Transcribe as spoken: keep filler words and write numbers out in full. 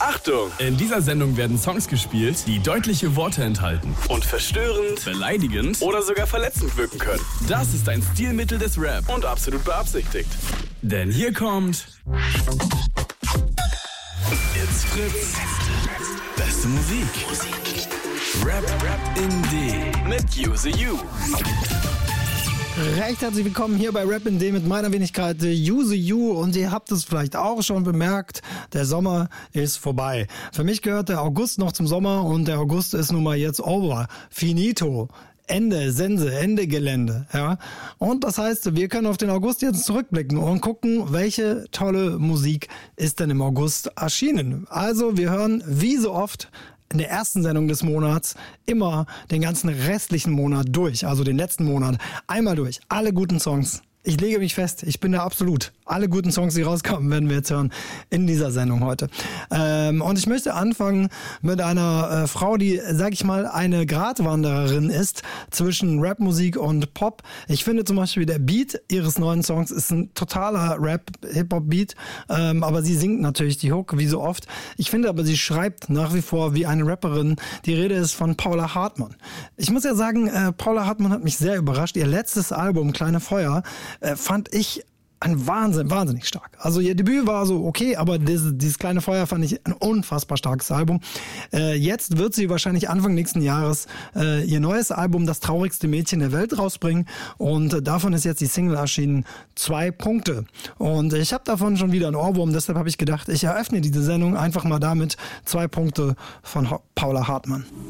Achtung! In dieser Sendung werden Songs gespielt, die deutliche Worte enthalten und verstörend, beleidigend oder sogar verletzend wirken können. Das ist ein Stilmittel des Rap und absolut beabsichtigt. Denn hier kommt It's Fritz. Beste Musik. Rap, Rap in D mit Use You. Recht herzlich willkommen hier bei Rap in D mit meiner Wenigkeit Use You, und ihr habt es vielleicht auch schon bemerkt, der Sommer ist vorbei. Für mich gehört der August noch zum Sommer und der August ist nun mal jetzt over. Finito. Ende, Sense, Ende Gelände, ja. Und das heißt, wir können auf den August jetzt zurückblicken und gucken, welche tolle Musik ist denn im August erschienen. Also wir hören wie so oft in der ersten Sendung des Monats immer den ganzen restlichen Monat durch, also den letzten Monat einmal durch, alle guten Songs. Ich lege mich fest, ich bin da absolut. Alle guten Songs, die rauskommen, werden wir jetzt hören in dieser Sendung heute. Ähm, und ich möchte anfangen mit einer äh, Frau, die, sag ich mal, eine Gratwandererin ist zwischen Rapmusik und Pop. Ich finde zum Beispiel, der Beat ihres neuen Songs ist ein totaler Rap-Hip-Hop-Beat, ähm, aber sie singt natürlich die Hook, wie so oft. Ich finde aber, sie schreibt nach wie vor wie eine Rapperin. Die Rede ist von Paula Hartmann. Ich muss ja sagen, äh, Paula Hartmann hat mich sehr überrascht. Ihr letztes Album, Kleine Feuer, äh, fand ich ein Wahnsinn, wahnsinnig stark. Also ihr Debüt war so okay, aber dieses, dieses Kleine Feuer fand ich ein unfassbar starkes Album. Äh, jetzt wird sie wahrscheinlich Anfang nächsten Jahres äh, ihr neues Album Das traurigste Mädchen der Welt rausbringen, und äh, davon ist jetzt die Single erschienen, Zwei Punkte. Und ich habe davon schon wieder einen Ohrwurm, deshalb habe ich gedacht, ich eröffne diese Sendung einfach mal damit, Zwei Punkte von Paula Hartmann.